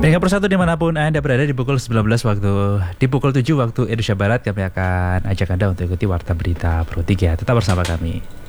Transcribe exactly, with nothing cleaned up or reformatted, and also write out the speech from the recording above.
Pendengar Persatu dimanapun Anda berada di pukul sembilan belas waktu, di pukul tujuh waktu Indonesia Barat, kami akan ajak Anda untuk ikuti Warta Berita Pro tiga. Tetap bersama kami.